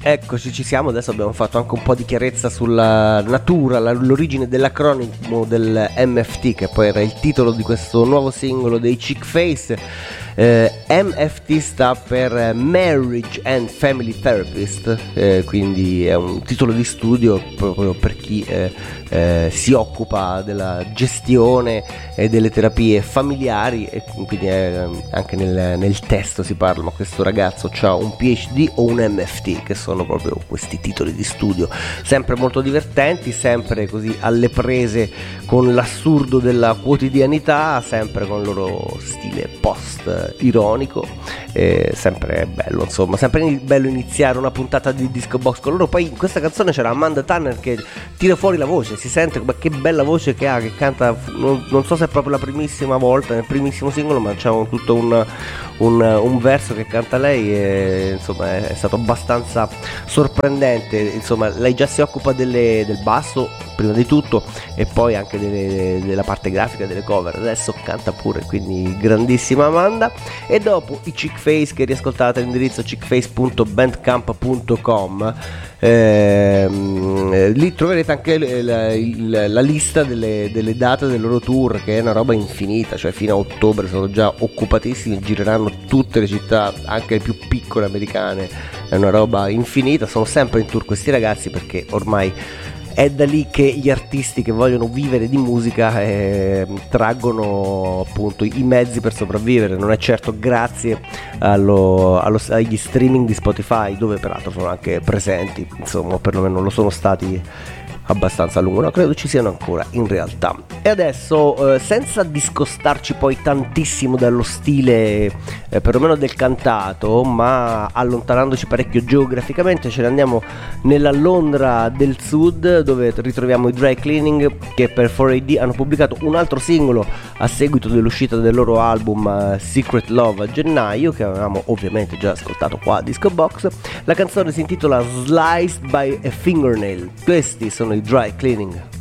Eccoci, ci siamo. Adesso abbiamo fatto anche un po' di chiarezza sulla natura, l'origine dell'acronimo del MFT, che poi era il titolo di questo nuovo singolo dei Chick Face. MFT sta per Marriage and Family Therapist, quindi è un titolo di studio proprio per chi si occupa della gestione e delle terapie familiari, e quindi anche nel testo si parla, ma questo ragazzo ha un PhD o un MFT, che sono proprio questi titoli di studio sempre molto divertenti, sempre così alle prese con l'assurdo della quotidianità, sempre con il loro stile post ironico, sempre bello, insomma, sempre bello iniziare una puntata di Disco Box con loro. Poi in questa canzone c'era Amanda Tanner che tira fuori la voce, si sente, ma che bella voce che ha, che canta, non so se è proprio la primissima volta nel primissimo singolo, ma c'è tutto un verso che canta lei, e insomma è stato abbastanza sorprendente. Insomma, lei già si occupa del basso prima di tutto, e poi anche della parte grafica delle cover, adesso canta pure, quindi grandissima Amanda. E dopo i Chick Face, che riascoltate all'indirizzo chickface.bandcamp.com, lì troverete anche la lista delle date del loro tour, che è una roba infinita, cioè fino a ottobre sono già occupatissimi, gireranno tutte le città, anche le più piccole americane, è una roba infinita. Sono sempre in tour questi ragazzi, perché ormai è da lì che gli artisti che vogliono vivere di musica traggono appunto i mezzi per sopravvivere, non è certo grazie agli streaming di Spotify, dove peraltro sono anche presenti, insomma, perlomeno lo sono stati abbastanza a lungo, no, credo ci siano ancora in realtà. E adesso senza discostarci poi tantissimo dallo stile perlomeno del cantato, ma allontanandoci parecchio geograficamente, ce ne andiamo nella Londra del Sud, dove ritroviamo i Dry Cleaning, che per 4AD hanno pubblicato un altro singolo a seguito dell'uscita del loro album Secret Love a gennaio, che avevamo ovviamente già ascoltato qua a Disco Box. La canzone si intitola Sliced by a Fingernail. Questi sono i Dry Cleaning.